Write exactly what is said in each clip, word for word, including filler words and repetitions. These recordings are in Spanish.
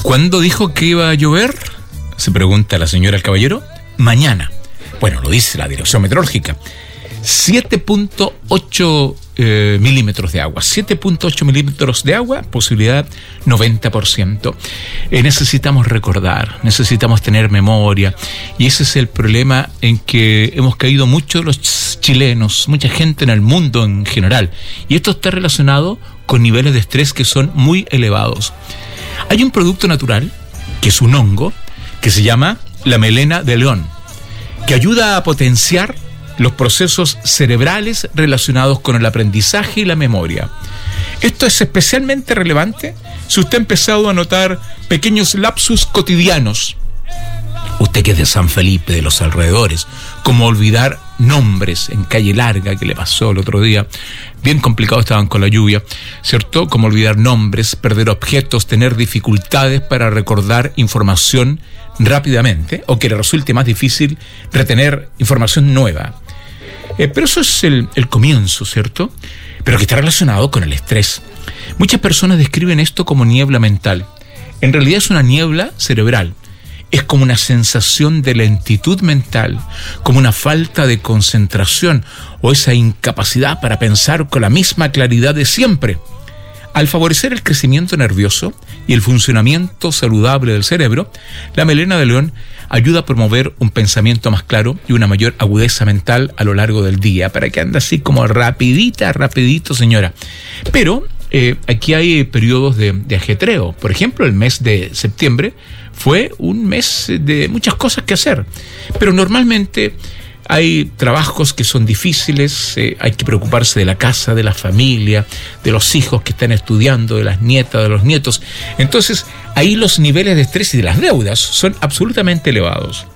¿Cuándo dijo que iba a llover? Se pregunta la señora al caballero. Mañana. Bueno, lo dice la Dirección Meteorológica. siete punto ocho eh, milímetros de agua. siete punto ocho milímetros de agua, posibilidad noventa por ciento. Eh, necesitamos recordar, necesitamos tener memoria. Y ese es el problema en que hemos caído muchos los chilenos, mucha gente en el mundo en general. Y esto está relacionado con niveles de estrés que son muy elevados. Hay un producto natural, que es un hongo, que se llama la melena de león, que ayuda a potenciar los procesos cerebrales relacionados con el aprendizaje y la memoria. Esto es especialmente relevante si usted ha empezado a notar pequeños lapsus cotidianos. Usted que es de San Felipe, de los alrededores, como olvidar nombres en Calle Larga, que le pasó el otro día, bien complicado estaban con la lluvia, ¿cierto? Como olvidar nombres, perder objetos, tener dificultades para recordar información rápidamente, o que le resulte más difícil retener información nueva. Eh, pero eso es el, el comienzo, ¿cierto? Pero que está relacionado con el estrés. Muchas personas describen esto como niebla mental. En realidad es una niebla cerebral. Es como una sensación de lentitud mental, como una falta de concentración o esa incapacidad para pensar con la misma claridad de siempre. Al favorecer el crecimiento nervioso y el funcionamiento saludable del cerebro, la melena de león ayuda a promover un pensamiento más claro y una mayor agudeza mental a lo largo del día, para que ande así como rapidita, rapidito, señora. Pero eh, aquí hay periodos de, de ajetreo. Por ejemplo, el mes de septiembre fue un mes de muchas cosas que hacer, pero normalmente hay trabajos que son difíciles, eh, hay que preocuparse de la casa, de la familia, de los hijos que están estudiando, de las nietas, de los nietos. Entonces, ahí los niveles de estrés y de las deudas son absolutamente elevados.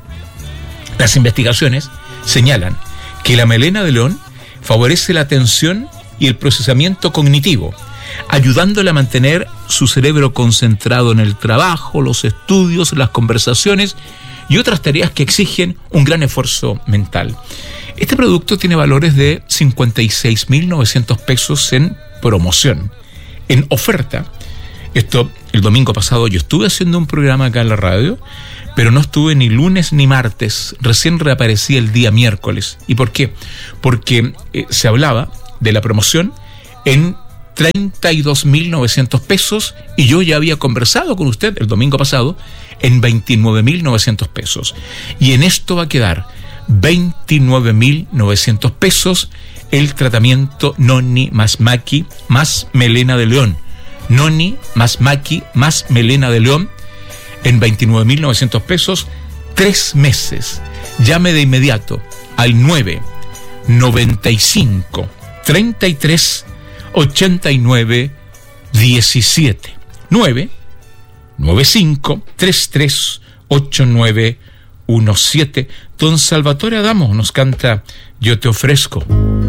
Las investigaciones señalan que la melena de león favorece la atención y el procesamiento cognitivo, ayudándole a mantener su cerebro concentrado en el trabajo, los estudios, las conversaciones y otras tareas que exigen un gran esfuerzo mental. Este producto tiene valores de cincuenta y seis mil novecientos pesos en promoción. En oferta, esto el domingo pasado yo estuve haciendo un programa acá en la radio, pero no estuve ni lunes ni martes, recién reaparecí el día miércoles. ¿Y por qué? Porque eh, se hablaba de la promoción en treinta y dos mil novecientos pesos y yo ya había conversado con usted el domingo pasado en veintinueve mil novecientos pesos. Y en esto va a quedar veintinueve mil novecientos pesos el tratamiento Noni más Maki más melena de león. Noni más Maki más melena de león en veintinueve mil novecientos pesos, tres meses. Llame de inmediato al nueve noventa y cinco treinta y tres ochenta y nueve diecisiete. nueve nueve cinco tres tres ocho nueve uno siete. Don Salvatore Adamo nos canta Yo te ofrezco.